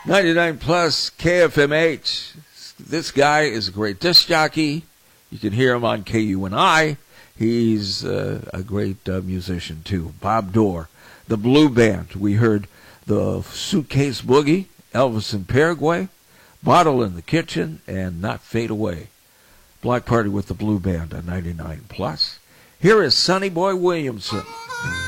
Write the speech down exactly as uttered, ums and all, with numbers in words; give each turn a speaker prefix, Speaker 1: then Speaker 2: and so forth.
Speaker 1: ninety-nine plus K F M H. This guy is a great disc jockey. You can hear him on K U N I. He's uh, a great uh, musician, too. Bob Dorr. The Blue Band. We heard the Suitcase Boogie, Elvis in Paraguay, Bottle in the Kitchen, and Not Fade Away. Block Party with the Blue Band on ninety-nine plus. Here is Sonny Boy Williamson.